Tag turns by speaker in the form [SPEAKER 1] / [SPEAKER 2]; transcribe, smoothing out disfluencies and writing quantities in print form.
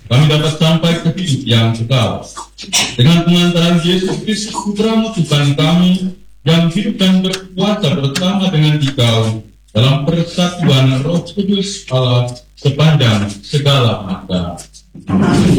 [SPEAKER 1] kami dapat sampai ke hidup yang kekal. Dengan pengantaran Yesus Kristus Putra-Mu Tuhan kami, yang hidup dan berkuasa bersama dengan Dikau dalam persatuan Roh Kudus Allah sepanjang segala masa.